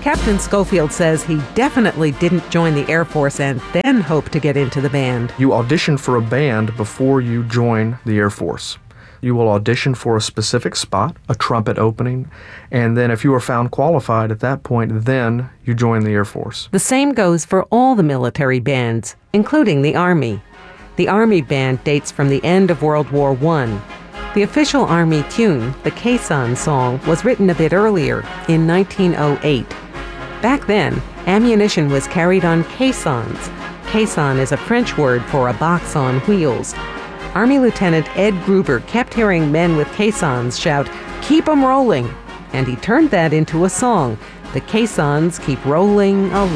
Captain Schofield says he definitely didn't join the Air Force and then hope to get into the band. You audition for a band before you join the Air Force. You will audition for a specific spot, a trumpet opening, and then if you are found qualified at that point, then you join the Air Force. The same goes for all the military bands, including the Army. The Army band dates from the end of World War I. The official Army tune, the Caisson song, was written a bit earlier, in 1908. Back then, ammunition was carried on caissons. Caisson is a French word for a box on wheels. Army Lieutenant Ed Gruber kept hearing men with caissons shout, "Keep 'em rolling!" And he turned that into a song. The caissons keep rolling along.